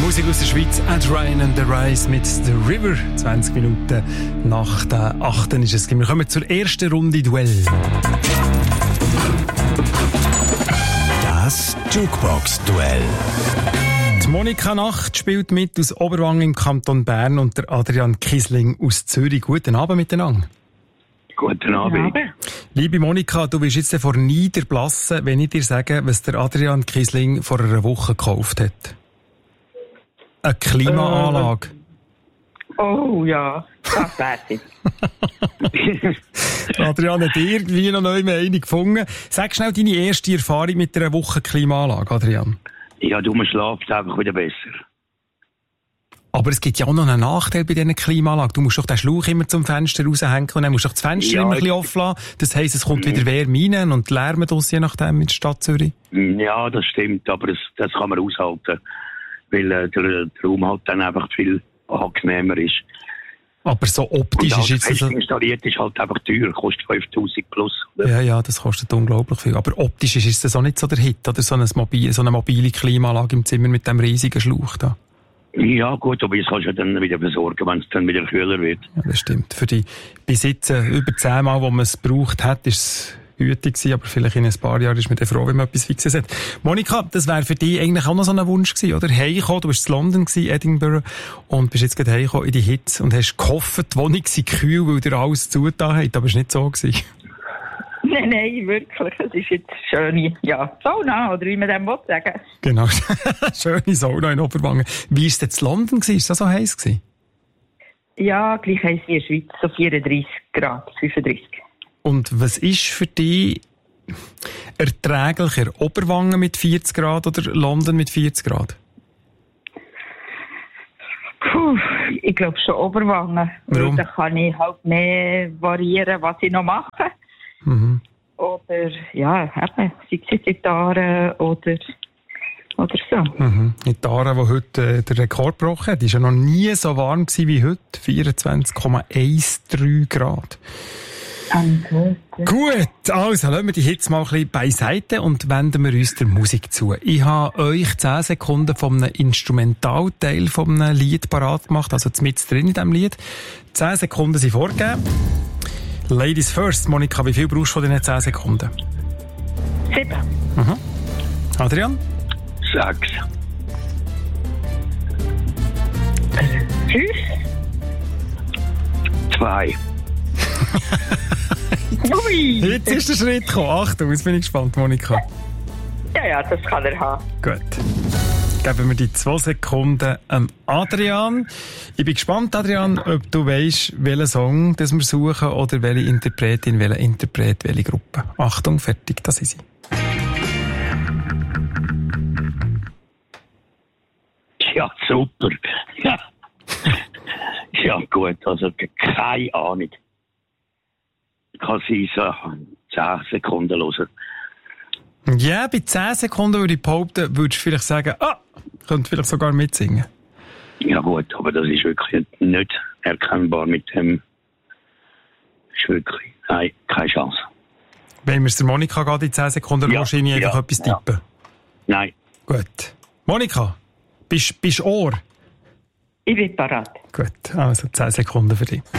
Musik aus der Schweiz, Ed Ryan and the Rise mit The River. 20 Minuten nach der 8. ist es. Wir kommen zur ersten Runde Duell. Das Jukebox-Duell. Die Monika Nacht spielt mit aus Oberwangen im Kanton Bern und der Adrian Kisling aus Zürich. Guten Abend miteinander. Guten Abend. Liebe Monika, du bist jetzt vor Niederblassen, wenn ich dir sage, was der Adrian Kisling vor einer Woche gekauft hat. Eine Klimaanlage. Oh ja, das weiß ich. Adrian hat irgendwie noch neu eine gefunden. Sag schnell deine erste Erfahrung mit einer Woche Klimaanlage, Adrian. Ja, du, man schläft einfach wieder besser. Aber es gibt ja auch noch einen Nachteil bei diesen Klimaanlagen. Du musst doch den Schlauch immer zum Fenster raushängen und dann musst du doch das Fenster immer ein bisschen offen lassen. Das heisst, es kommt wieder Wärme rein und Lärm aus, je nachdem in der Stadt Zürich. Ja, das stimmt, aber das kann man aushalten, weil der Raum halt dann einfach viel angenehmer ist. Aber so optisch und ist jetzt... fest installiert ist halt einfach teuer, kostet 5'000 plus. Oder? Ja, das kostet unglaublich viel. Aber optisch ist das auch nicht so der Hit, oder? So eine mobile Klimaanlage im Zimmer mit dem riesigen Schlauch da. Ja gut, aber das kannst du dann wieder versorgen, wenn es dann wieder kühler wird. Ja, das stimmt. Für die Besitzer über 10 Mal, wo man es gebraucht hat, ist es gütig gewesen, aber vielleicht in ein paar Jahren ist man dann froh, wenn man etwas Fixes hat. Monika, das wäre für dich eigentlich auch noch so ein Wunsch gewesen, oder? Heimgekommen, du warst in London gewesen, Edinburgh, und bist jetzt gerade heimgekommen in die Hitze und hast gehofft, die Wohnung sei kühl, weil dir alles zugetan hat, aber es war nicht so gewesen. Nein, wirklich. Es ist jetzt schöne, Sauna, oder wie man dem sagen will. Genau. Schöne Sauna in Oberwangen. Wie war es denn in London gewesen? Ist das so heiß gewesen? Ja, gleich heiß wie in der Schweiz, so 34 Grad, 35. Und was ist für dich erträglicher? Oberwangen mit 40 Grad oder London mit 40 Grad? Ich glaube schon Oberwangen. Warum? Da kann ich halt mehr variieren, was ich noch mache. Mhm. Oder, sei es jetzt Gitarre oder so. Mhm. Die Tara, die heute den Rekord gebrochen hat, war ja noch nie so warm gewesen wie heute. 24,13 Grad. Gut, also lassen wir die Hitze mal ein bisschen beiseite und wenden wir uns der Musik zu. Ich habe euch 10 Sekunden von einem Instrumentalteil von einem Lied parat gemacht, also mit drin in diesem Lied. 10 Sekunden sind vorgegeben. Ladies first. Monika, wie viel brauchst du von diesen 10 Sekunden? 7. Mhm. Adrian? 6. 5. 2. Ui! Jetzt ist der Schritt gekommen. Achtung, jetzt bin ich gespannt, Monika. Ja, das kann er haben. Gut. Geben wir die 2 Sekunden Adrian. Ich bin gespannt, Adrian, ob du weisst, welchen Song das wir suchen oder welche Interpretin, welcher Interpret, welche Gruppe. Achtung, fertig, das ist sie. Ja, super. Ja, gut, also keine Ahnung. Ich kann sie so 10 Sekunden hören. Ja, bei 10 Sekunden würde ich behaupten, würdest du vielleicht sagen, könnte vielleicht sogar mitsingen. Ja gut, aber das ist wirklich nicht erkennbar mit dem. Ist wirklich, nein, keine Chance. Wenn wir es der Monika gerade in 10 Sekunden wahrscheinlich einfach etwas tippen. Nein. Gut. Monika, bist du Ohr? Ich bin parat. Gut, also 10 Sekunden für dich.